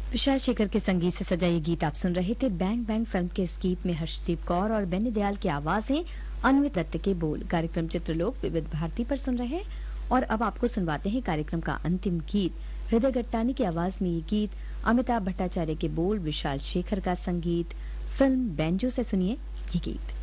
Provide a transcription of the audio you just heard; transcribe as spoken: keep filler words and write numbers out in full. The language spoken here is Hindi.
विशाल शेखर के संगीत से सजा ये गीत आप सुन रहे थे। बैंग बैंग फिल्म के इस गीत में हर्षदीप कौर और बेनी दयाल की आवाजें, अन्वित दत्त के बोल। कार्यक्रम चित्रलोक विविध भारती पर सुन रहे हैं और अब आपको सुनवाते हैं कार्यक्रम का अंतिम गीत। हृदय गट्टानी की आवाज में ये गीत, अमिताभ भट्टाचार्य के बोल, विशाल शेखर का संगीत, फिल्म बैंजो से सुनिए ये गीत।